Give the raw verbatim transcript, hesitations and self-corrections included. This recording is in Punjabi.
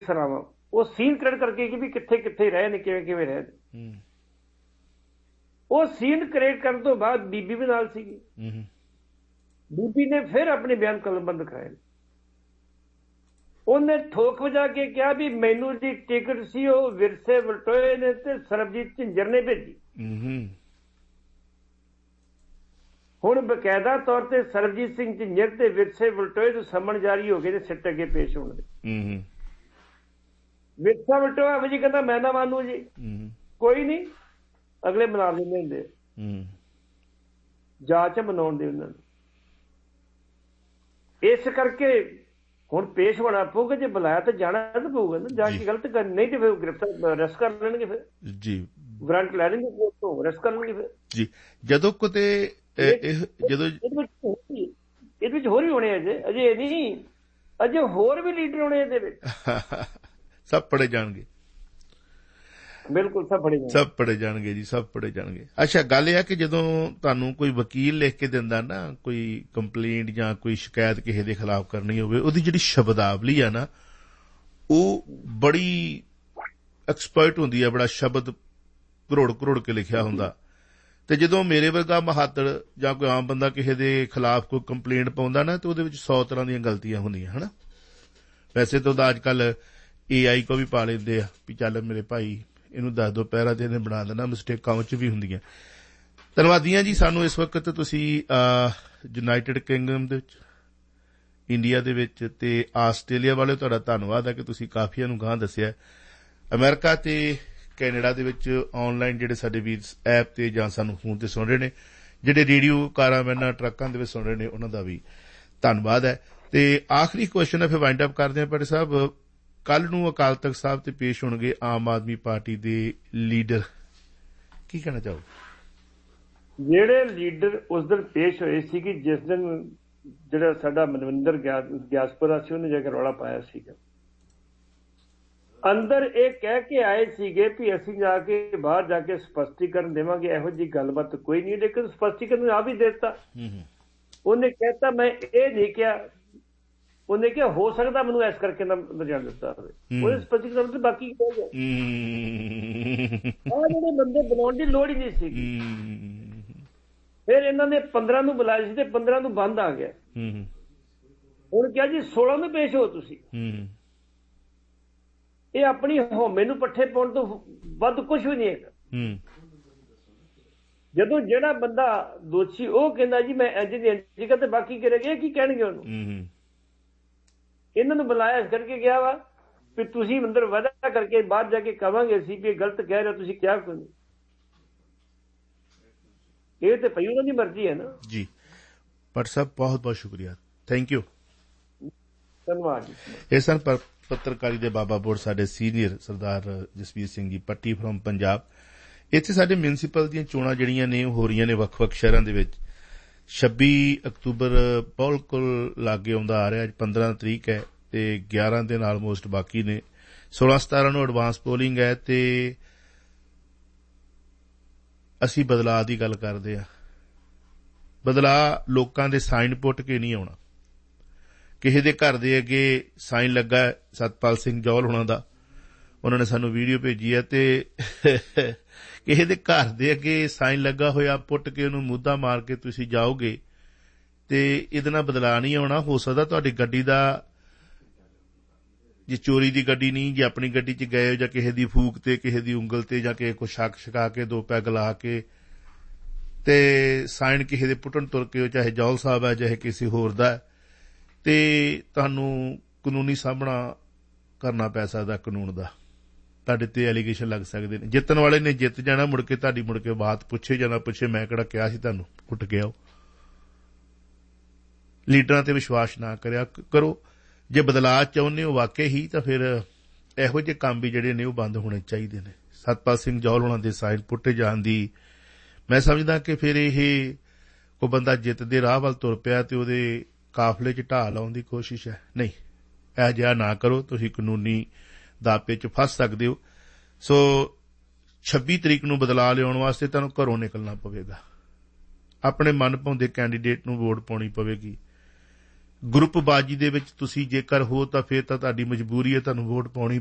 ਸਰਾਵਾਂ ਉਹ ਸੀਨ ਕ੍ਰੀਏਟ ਕਰਕੇ ਕਿ ਵੀ ਕਿੱਥੇ ਕਿੱਥੇ ਰਹੇ ਨੇ, ਕਿਵੇਂ ਕਿਵੇਂ ਰਹੇ ਨੇ। ਉਹ ਸੀਨ ਕ੍ਰੀਏਟ ਕਰਨ ਤੋਂ ਬਾਅਦ ਬੀਬੀ ਵੀ ਨਾਲ ਸੀਗੀ। ਬੀਬੀ ਨੇ ਫਿਰ ਆਪਣੇ ਬਿਆਨ ਕਲਮਬੰਦ ਕਰਾਏ। ਉਹਨੇ ਠੋਕ ਵਜਾ ਕੇ ਕਿਹਾ ਵੀ ਮੈਨੂੰ ਦੀ ਟਿਕਟ ਸੀ ਉਹ ਵਿਰਸੇ ਵਲਟੋਏ ਨੇ ਤੇ ਸਰਬਜੀਤ ਝਿੰਜਰ ਨੇ ਭੇਜੀ। ਹੁਣ ਬਕਾਇਦਾ ਤੌਰ ਤੇ ਸਰਬਜੀਤ ਸਿੰਘ ਝਿੰਜਰ ਤੇ ਵਿਰਸੇ ਵਲਟੋਏ ਤੋਂ ਸਮਨ ਜਾਰੀ ਹੋ ਗਏ ਨੇ ਸਿੱਟ ਅੱਗੇ ਪੇਸ਼ ਹੋਣ ਦੇ। ਵਿਰਸਾ ਵਲਟੋਆ ਜੀ ਕਹਿੰਦਾ ਮੈਂ ਨਾ ਮਾਨੂ ਜੀ, ਕੋਈ ਨਹੀਂ, ਅਗਲੇ ਮਨਾ ਲੈਂਦੇ ਹੁੰਦੇ, ਜਾਂਚ ਮਨਾਉਣ ਦੇ ਉਹਨਾਂ ਨੂੰ। ਇਸ ਕਰਕੇ ਹੁਣ ਪੇਸ਼ ਹੋਣਾ ਪਊਗਾ, ਜੇ ਬੁਲਾਇਆ ਤਾਂ ਜਾਣਾ ਤਾਂ ਪਊਗਾ ਨਾ, ਜਾ ਕੇ ਗਲਤ ਕਰ, ਨਹੀਂ ਤੇ ਫਿਰ ਗ੍ਰਿਫਤਾਰ ਅਰੈਸਟ ਕਰ ਲੈਣਗੇ, ਫਿਰ ਜੀ ਵਾਰੰਟ ਲੈ ਲੈਣਗੇ ਕੋਰਟ ਤੋਂ, ਅਰੈਸਟ ਕਰ ਲੈਣਗੇ ਫਿਰ ਜੀ। ਜਦੋਂ ਕਿਤੇ ਜਦੋਂ ਇਹਦੇ ਵਿੱਚ ਹੋਰ ਵੀ ਹੋਣੇ ਅਜੇ ਅਜੇ ਨਹੀਂ ਅਜੇ ਹੋਰ ਵੀ ਲੀਡਰ ਹੋਣੇ ਇਹਦੇ ਵਿੱਚ, ਸਭ ਪੜੇ ਜਾਣਗੇ। ਬਿਲਕੁਲ ਸਭ ਪੜੇ ਸਭ ਪੜੇ ਜਾਣਗੇ ਜੀ, ਸਭ ਪੜੇ ਜਾਣਗੇ। ਅੱਛਾ, ਗੱਲ ਇਹ ਆ ਕਿ ਜਦੋਂ ਤੁਹਾਨੂੰ ਕੋਈ ਵਕੀਲ ਲਿਖ ਕੇ ਦਿੰਦਾ ਨਾ ਕੋਈ ਕੰਪਲੇਂਟ ਜਾਂ ਕੋਈ ਸ਼ਿਕਾਇਤ ਕਿਸੇ ਦੇ ਖਿਲਾਫ ਕਰਨੀ ਹੋਵੇ, ਉਹਦੀ ਜਿਹੜੀ ਸ਼ਬਦਾਵਲੀ ਆ ਨਾ ਉਹ ਬੜੀ ਐਕਸਪਰਟ ਹੁੰਦੀ ਆ, ਬੜਾ ਸ਼ਬਦ ਕਰੋੜ ਕਰੋੜ ਕੇ ਲਿਖਿਆ ਹੁੰਦਾ। ਤੇ ਜਦੋਂ ਮੇਰੇ ਵਰਗਾ ਮਹਾਤੜ ਜਾਂ ਕੋਈ ਆਮ ਬੰਦਾ ਕਿਸੇ ਦੇ ਖਿਲਾਫ ਕੋਈ ਕੰਪਲੇਂਟ ਪਾਉਂਦਾ ਨਾ ਤੇ ਉਹਦੇ ਵਿੱਚ ਸੌ ਤਰ੍ਹਾਂ ਦੀਆਂ ਗਲਤੀਆਂ ਹੁੰਦੀਆਂ ਹਨਾ। ਵੈਸੇ ਤਾਂ ਉਹਦਾ ਅੱਜ ਕੱਲ੍ਹ ਏ ਆਈ ਕੋ ਵੀ ਪਾ ਲੈਂਦੇ ਆ ਵੀ ਚੱਲ ਮੇਰੇ ਭਾਈ ਇਹਨੂੰ ਦੱਸ ਦਿਓ ਪਹਿਰਾ ਤੇ ਇਹਨੇ ਬਣਾ ਦੇਣਾ, ਮਿਸਟੇਕਾਂ ਉਹ 'ਚ ਵੀ ਹੁੰਦੀਆਂ। ਧੰਨਵਾਦੀਆਂ ਜੀ। ਸਾਨੂੰ ਇਸ ਵਕਤ ਤੁਸੀਂ ਯੂਨਾਈਟਿਡ ਕਿੰਗਡਮ ਦੇ ਵਿੱਚ, ਇੰਡੀਆ ਦੇ ਵਿੱਚ ਤੇ ਆਸਟ੍ਰੇਲੀਆ ਵਾਲੇ, ਤੁਹਾਡਾ ਧੰਨਵਾਦ ਹੈ ਕਿ ਤੁਸੀਂ ਕਾਫੀਆਂ ਨੂੰ ਗਾਂਹ ਦੱਸਿਆ। ਅਮਰੀਕਾ ਤੇ ਕੈਨੇਡਾ ਦੇ ਵਿੱਚ ਆਨਲਾਈਨ ਜਿਹੜੇ ਸਾਡੇ ਵੀਰ ਐਪ ਤੇ ਜਾਂ ਸਾਨੂੰ ਫੋਨ ਤੇ ਸੁਣ ਰਹੇ ਨੇ, ਜਿਹੜੇ ਰੇਡੀਓ ਕਾਰਾਂ ਵੈਨਾਂ ਟਰੱਕਾਂ ਦੇ ਵਿੱਚ ਸੁਣ ਰਹੇ ਨੇ, ਉਹਨਾਂ ਦਾ ਵੀ ਧੰਨਵਾਦ ਹੈ। ਤੇ ਆਖਰੀ ਕੁਐਸਚਨ ਹੈ, ਫਿਰ ਵਾਈਂਡ ਅਪ ਕਰਦੇ ਹਾਂ। ਪਰ ਸਾਹਿਬ, ਕੱਲ ਨੂੰ ਅਕਾਲ ਤਖ਼ਤ ਸਾਹਿਬ ਤੇ ਪੇਸ਼ ਹੋਣਗੇ ਆਮ ਆਦਮੀ ਪਾਰਟੀ ਦੇ ਲੀਡਰ, ਕੀ ਕਹਿਣਾ ਚਾਹੋ? ਜਿਹੜੇ ਲੀਡਰ ਉਸ ਦਿਨ ਪੇਸ਼ ਹੋਏ ਸੀ ਕਿ ਜਿਸ ਦਿਨ ਜਿਹੜਾ ਸਾਡਾ ਮਨਵਿੰਦਰ ਗਿਆਸਪੁਰਾ ਸੀ ਉਹਨੇ ਜਾ ਕੇ ਰੌਲਾ ਪਾਇਆ ਸੀਗਾ, ਅੰਦਰ ਇਹ ਕਹਿ ਕੇ ਆਏ ਸੀਗੇ ਵੀ ਅਸੀਂ ਜਾ ਕੇ ਬਾਹਰ ਜਾ ਕੇ ਸਪਸ਼ਟੀਕਰਨ ਦੇਵਾਂਗੇ, ਇਹੋ ਜਿਹੀ ਗੱਲਬਾਤ ਕੋਈ ਨਹੀਂ। ਲੇਕਿਨ ਸਪਸ਼ਟੀਕਰਨ ਆ ਵੀ ਦਿੱਤਾ। ਉਹਨੇ ਕਹਿਤਾ ਮੈਂ ਇਹ ਨਹੀਂ ਕਿਹਾ, ਉਹਨੇ ਕਿਹਾ ਹੋ ਸਕਦਾ ਮੈਨੂੰ ਇਸ ਕਰਕੇ ਨਾ ਜਾਣ ਦਿੱਤਾ ਹੋਵੇ। ਉਹਨੇ ਸਪਸ਼ਟੀਕਰਨ ਤੇ ਬਾਕੀ ਕਹਿ ਗਿਆ। ਆਹ ਜਿਹੜੇ ਬੰਦੇ ਬਣਾਉਣ ਦੀ ਲੋੜ ਹੀ ਨਹੀਂ ਸੀਗੀ। ਫਿਰ ਇਹਨਾਂ ਨੇ ਪੰਦਰਾਂ ਨੂੰ ਬੁਲਾਇਆ ਸੀ ਤੇ ਪੰਦਰਾਂ ਨੂੰ ਬੰਦ ਆ ਗਿਆ। ਹੁਣ ਕਿਹਾ ਜੀ ਸੋਲਾਂ ਨੂੰ ਪੇਸ਼ ਹੋ ਤੁਸੀਂ। ਇਹ ਆਪਣੀ ਹਉਮੈ ਨੂੰ ਪੱਠੇ ਪਾਉਣ ਤੋਂ ਵੱਧ ਕੁਛ ਵੀ ਨਹੀਂ ਹੈਗਾ। ਜਦੋਂ ਜਿਹੜਾ ਬੰਦਾ ਦੋਸ਼ੀ ਉਹ ਕਹਿੰਦਾ ਜੀ ਮੈਂ ਇੰਝ ਦੀ ਇੰਝ ਕਰ, ਤੇ ਬਾਕੀ ਕਰੇਗੇ ਕੀ ਕਹਿਣਗੇ ਉਹਨੂੰ? ਇਹਨਾਂ ਨੂੰ ਬੁਲਾਇਆ ਇਸ ਕਰਕੇ ਗਿਆ ਵਾ ਵੀ ਤੁਸੀਂ ਅੰਦਰ ਵਾਅਦਾ ਕਰਕੇ ਬਾਹਰ ਜਾ ਕੇ ਕਹਾਂਗੇ ਅਸੀਂ ਵੀ ਇਹ ਗਲਤ ਕਹਿ ਰਹੇ, ਤੁਸੀਂ ਕਿਹਾ ਕੋਈ ਨਹੀਂ। ਇਹ ਤੇ ਪਈ ਉਹਨਾਂ ਦੀ ਮਰਜ਼ੀ ਹੈ ਨਾ ਜੀ। ਭੱਟ ਸਾਹਿਬ ਬਹੁਤ ਬਹੁਤ ਸ਼ੁਕਰੀਆ, ਥੈਂਕ ਯੂ, ਧੰਨਵਾਦ ਜੀ। ਇਹ ਸਨ ਪੱਤਰਕਾਰੀ ਦੇ ਬਾਬਾ ਬੋੜ ਸਾਡੇ senior Sardar Jasvir Singh ji Patti from Punjab. ਇੱਥੇ ਸਾਡੇ ਮਿਊਨਸੀਪਲ ਦੀਆਂ ਚੋਣਾਂ ਜਿਹੜੀਆਂ ਨੇ ਉਹ ਹੋ ਰਹੀਆਂ ਨੇ ਵੱਖ ਵੱਖ ਸ਼ਹਿਰਾਂ ਦੇ ਵਿੱਚ। ਛੱਬੀ ਅਕਤੂਬਰ ਬਿਲਕੁਲ ਲਾਗੇ ਆਉਂਦਾ ਆ ਰਿਹਾ। ਅੱਜ ਪੰਦਰਾਂ ਤਰੀਕ ਹੈ ਤੇ ਗਿਆਰਾਂ ਦਿਨ ਆਲਮੋਸਟ ਬਾਕੀ ਨੇ। ਸੋਲਾਂ ਸਤਾਰਾਂ ਨੂੰ ਐਡਵਾਂਸ ਪੋਲਿੰਗ ਹੈ ਤੇ ਅਸੀਂ ਬਦਲਾਅ ਦੀ ਗੱਲ ਕਰਦੇ ਹਾਂ। ਬਦਲਾਅ ਲੋਕਾਂ ਦੇ ਸਾਈਨ ਪੁੱਟ ਕੇ ਨਹੀਂ ਆਉਣਾ। ਕਿਸੇ ਦੇ ਘਰ ਦੇ ਅੱਗੇ ਸਾਈਨ ਲੱਗਾ ਸਤਪਾਲ ਸਿੰਘ ਜੌਹਲ ਹੋਣਾ ਦਾ, ਉਹਨਾਂ ਨੇ ਸਾਨੂੰ ਵੀਡੀਓ ਭੇਜੀ ਹੈ, ਤੇ ਕਿਸੇ ਦੇ ਘਰ ਦੇ ਅੱਗੇ ਸਾਈਨ ਲੱਗਾ ਹੋਇਆ ਪੁੱਟ ਕੇ ਉਹਨੂੰ ਮੁੱਦਾ ਮਾਰ ਕੇ ਤੁਸੀਂ ਜਾਓਗੇ ਤੇ ਇਹਦੇ ਨਾਲ ਬਦਲਾਅ ਨਹੀਂ ਆਉਣਾ। ਹੋ ਸਕਦਾ ਤੁਹਾਡੀ ਗੱਡੀ ਦਾ, ਜੇ ਚੋਰੀ ਦੀ ਗੱਡੀ ਨਹੀਂ, ਜੇ ਆਪਣੀ ਗੱਡੀ 'ਚ ਗਏ ਹੋ ਜਾਂ ਕਿਸੇ ਦੀ ਫੂਕ ਤੇ, ਕਿਸੇ ਦੀ ਉਂਗਲ ਤੇ ਜਾਂ ਕਿਸੇ ਕੋਲ ਸ਼ੱਕ ਛਕਾ ਕੇ ਦੋ ਪੈਗ ਲਾ ਕੇ ਤੇ ਸਾਈਨ ਕਿਸੇ ਦੇ ਪੁੱਟਣ ਤੁਰ ਕੇ, ਚਾਹੇ ਜੌਹਲ ਸਾਹਿਬ ਹੈ ਚਾਹੇ ਕਿਸੇ ਹੋਰ ਦਾ, ਤੇ ਤੁਹਾਨੂੰ ਕਾਨੂੰਨੀ ਸਾਹਮਣਾ ਕਰਨਾ ਪੈ ਸਕਦਾ ਕਾਨੂੰਨ ਦਾ। ਤੁਹਾਡੇ ਤੇ ਐਲੀਗੇਸ਼ਨ ਲੱਗ ਸਕਦੇ ਨੇ। ਜਿੱਤਣ ਵਾਲੇ ਨੇ ਜਿੱਤ ਜਾਣਾ, ਮੁੜ ਕੇ ਤੁਹਾਡੀ ਮੁੜ ਕੇ ਬਾਤ ਪੁੱਛੇ ਜਾਣਾ, ਪੁੱਛੇ ਮੈਂ ਕਿਹੜਾ ਕਿਹਾ ਸੀ ਤੁਹਾਨੂੰ ਉੱਠ ਕੇ ਆਓ। ਲੀਡਰਾਂ ਤੇ ਵਿਸ਼ਵਾਸ ਨਾ ਕਰਿਆ ਕਰੋ। ਜੇ ਬਦਲਾਅ ਚਾਹੁੰਦੇ ਹੋ ਵਾਕਈ ਹੀ, ਤਾਂ ਫਿਰ ਇਹੋ ਜਿਹੇ ਕੰਮ ਵੀ ਜਿਹੜੇ ਨੇ ਉਹ ਬੰਦ ਹੋਣੇ ਚਾਹੀਦੇ ਨੇ। ਸਤਪਾਲ ਸਿੰਘ ਜੌਹਲ ਹੋਣਾ ਦੇ ਸਾਈਨ ਪੁੱਟੇ ਜਾਣ ਦੀ ਮੈਂ ਸਮਝਦਾ ਕਿ ਫਿਰ ਇਹ ਕੋਈ ਬੰਦਾ ਜਿੱਤ ਦੇ ਰਾਹ ਵੱਲ ਤੁਰ ਪਿਆ ਤੇ ਉਹਦੇ ਕਾਫਲੇ 'ਚ ਢਾਹ ਲਾਉਣ ਦੀ ਕੋਸ਼ਿਸ਼ ਹੈ। ਨਹੀਂ, ਇਹ ਜਿਹਾ ਨਾ ਕਰੋ, ਤੁਸੀਂ ਕਾਨੂੰਨੀ ਦਾਪੇ 'ਚ ਫਸ ਸਕਦੇ ਹੋ। ਸੋ ਛੱਬੀ ਤਰੀਕ ਨੂੰ ਬਦਲਾਅ ਲਿਆਉਣ ਵਾਸਤੇ ਤੁਹਾਨੂੰ ਘਰੋਂ ਨਿਕਲਣਾ ਪਵੇਗਾ। ਆਪਣੇ ਮਨ ਭਾਉਂਦੇ ਕੈਂਡੀਡੇਟ ਨੂੰ ਵੋਟ ਪਾਉਣੀ ਪਵੇਗੀ। ਗਰੁੱਪਬਾਜੀ ਦੇ ਵਿੱਚ ਤੁਸੀਂ ਜੇਕਰ ਹੋ ਤਾਂ ਫਿਰ ਤਾਂ ਤੁਹਾਡੀ ਮਜਬੂਰੀ ਹੈ, ਤੁਹਾਨੂੰ ਵੋਟ ਪਾਉਣੀ